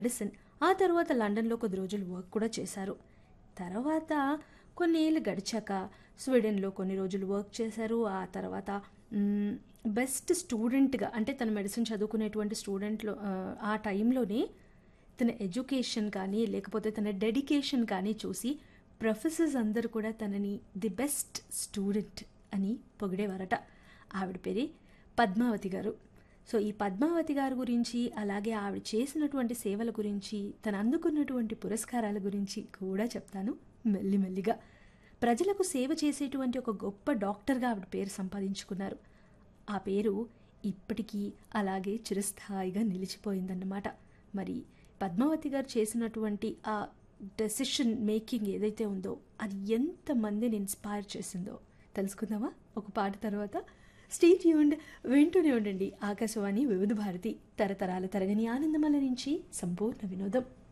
Medicine. ఆ తర్వాత లండన్‌లో కొద్ది రోజులు వర్క్ కూడా చేశారు. తర్వాత కొన్నేళ్ళు గడిచాక స్వీడన్‌లో కొన్ని రోజులు వర్క్ చేశారు. ఆ తర్వాత హ్మ్, బెస్ట్ స్టూడెంట్‌గా అంటే తను మెడిసిన్ చదువుకునేటువంటి స్టూడెంట్‌లో ఆ టైంలోనే తన ఎడ్యుకేషన్ కానీ, లేకపోతే తన డెడికేషన్ కానీ చూసి ప్రొఫెసర్స్ అందరూ కూడా తనని ది బెస్ట్ స్టూడెంట్ అని పొగిడేవారట. ఆవిడ పేరే పద్మావతి గారు. సో, ఈ పద్మావతి గారి గురించి, అలాగే ఆవిడ చేసినటువంటి సేవల గురించి, తను అందుకున్నటువంటి పురస్కారాల గురించి కూడా చెప్తాను మెల్లిమెల్లిగా. ప్రజలకు సేవ చేసేటువంటి ఒక గొప్ప డాక్టర్‌గా ఆవిడ పేరు సంపాదించుకున్నారు. ఆ పేరు ఇప్పటికీ అలాగే చిరస్థాయిగా నిలిచిపోయిందన్నమాట. మరి పద్మావతి గారు చేసినటువంటి ఆ డెసిషన్ మేకింగ్ ఏదైతే ఉందో, అది ఎంతమందిని ఇన్‌స్పైర్ చేసిందో తెలుసుకుందామా ఒక పాట తర్వాత? స్టే ట్యూన్డ్, వింటూనే ఉండండి ఆకాశవాణి వివిధ భారతి, తరతరాల తరగని ఆనందమల నుంచి సంపూర్ణ వినోదం.